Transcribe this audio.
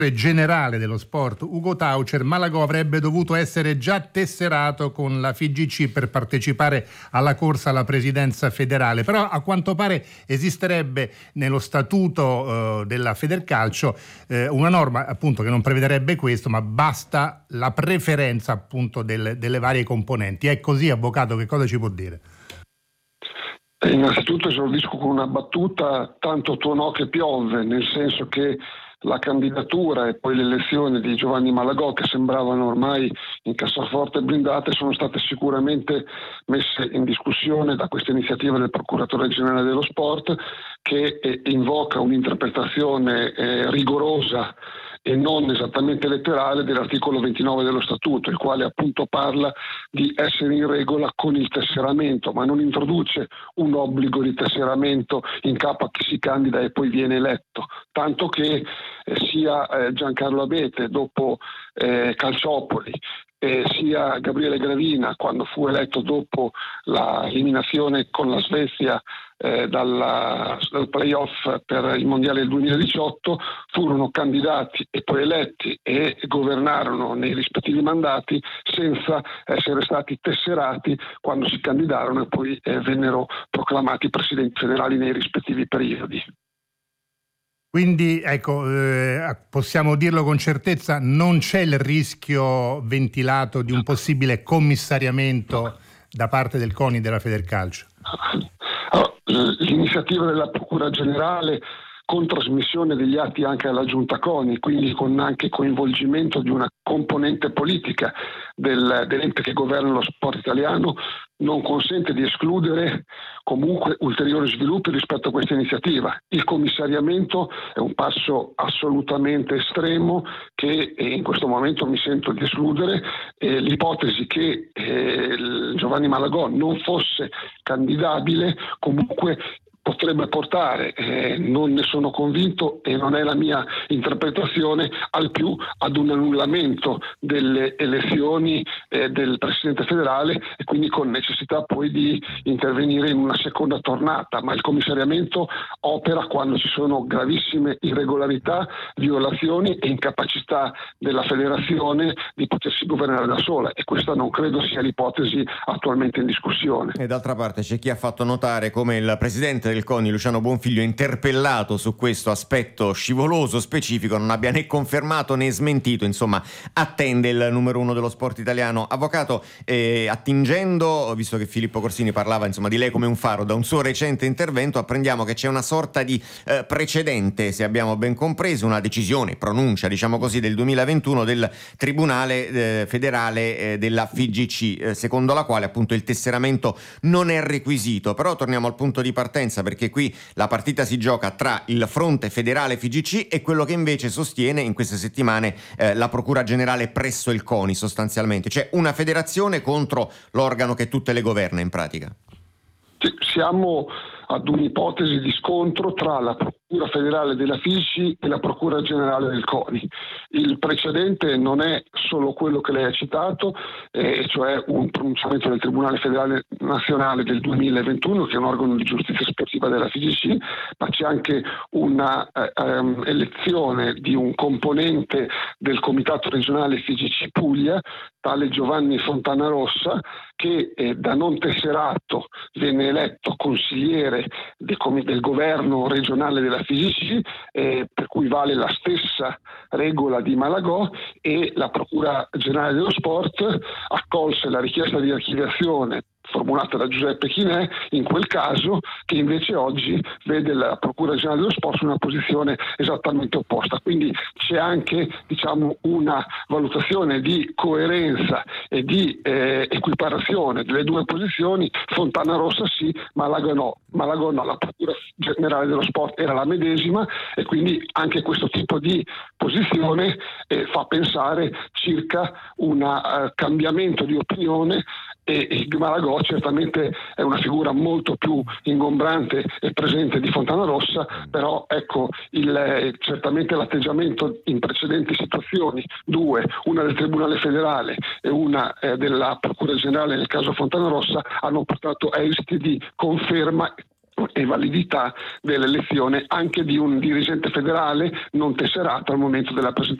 generale dello sport Ugo Taucher, Malagò avrebbe dovuto essere già tesserato con la FIGC per partecipare alla corsa alla presidenza federale, però a quanto pare esisterebbe nello statuto della Federcalcio una norma appunto che non prevederebbe questo, ma basta la preferenza appunto delle varie componenti. È così, avvocato, che cosa ci può dire? Innanzitutto esordisco con una battuta: tanto tuonò che piove, nel senso che la candidatura e poi le elezioni di Giovanni Malagò, che sembravano ormai in cassaforte blindate, sono state sicuramente messe in discussione da questa iniziativa del procuratore generale dello sport, che invoca un'interpretazione rigorosa e non esattamente letterale dell'articolo 29 dello statuto, il quale appunto parla di essere in regola con il tesseramento, ma non introduce un obbligo di tesseramento in capo a chi si candida e poi viene eletto, tanto che sia Giancarlo Abete dopo Calciopoli, sia Gabriele Gravina quando fu eletto dopo l'eliminazione con la Svezia dal playoff per il mondiale del 2018, furono candidati e poi eletti e governarono nei rispettivi mandati senza essere stati tesserati quando si candidarono e poi vennero proclamati presidenti federali nei rispettivi periodi. Quindi ecco, possiamo dirlo con certezza, non c'è il rischio ventilato di un possibile commissariamento da parte del CONI della Federcalcio? L'iniziativa della Procura Generale con trasmissione degli atti anche alla Giunta CONI, quindi con anche coinvolgimento di una componente politica dell'ente che governa lo sport italiano, non consente di escludere comunque ulteriori sviluppi rispetto a questa iniziativa. Il commissariamento è un passo assolutamente estremo che in questo momento mi sento di escludere. L'ipotesi che Giovanni Malagò non fosse candidabile comunque potrebbe portare, non ne sono convinto e non è la mia interpretazione, al più ad un annullamento delle elezioni del Presidente federale e quindi con necessità poi di intervenire in una seconda tornata, ma il commissariamento opera quando ci sono gravissime irregolarità, violazioni e incapacità della federazione di potersi governare da sola, e questa non credo sia l'ipotesi attualmente in discussione. E d'altra parte c'è chi ha fatto notare come il presidente del CONI, Luciano Bonfiglio, interpellato su questo aspetto scivoloso specifico, non abbia né confermato né smentito, insomma attende il numero uno dello sport italiano. Avvocato, attingendo, visto che Filippo Corsini parlava insomma di lei come un faro, da un suo recente intervento apprendiamo che c'è una sorta di precedente, se abbiamo ben compreso, una decisione, pronuncia diciamo così, del 2021 del Tribunale federale della FIGC, secondo la quale appunto il tesseramento non è requisito. Però torniamo al punto di partenza, perché qui la partita si gioca tra il fronte federale FIGC e quello che invece sostiene in queste settimane la Procura Generale presso il CONI, sostanzialmente, cioè una federazione contro l'organo che tutte le governa in pratica. Siamo ad un'ipotesi di scontro tra la Procura Federale della FIGC e la Procura Generale del CONI. Il precedente non è solo quello che lei ha citato, cioè un pronunciamento del Tribunale Federale Nazionale del 2021, che è un organo di giustizia sportiva della FIGC, ma c'è anche una elezione di un componente del Comitato Regionale FIGC Puglia, tale Giovanni Fontanarossa, che da non tesserato venne eletto consigliere del governo regionale della FIGC, per cui vale la stessa regola di Malagò, e la Procura Generale dello Sport accolse la richiesta di archiviazione formulata da Giuseppe Chinè in quel caso, che invece oggi vede la Procura Generale dello Sport in una posizione esattamente opposta. Quindi c'è anche una valutazione di coerenza e di equiparazione delle due posizioni. Fontanarossa sì, Malagò no. La Procura Generale dello Sport era la medesima, e quindi anche questo tipo di posizione fa pensare circa un cambiamento di opinione, e Malagò certamente è una figura molto più ingombrante e presente di Fontanarossa, però ecco certamente l'atteggiamento in precedenti situazioni, due, una del Tribunale Federale e una della Procura Generale nel caso Fontanarossa, hanno portato a esiti di conferma e validità dell'elezione anche di un dirigente federale non tesserato al momento della presentazione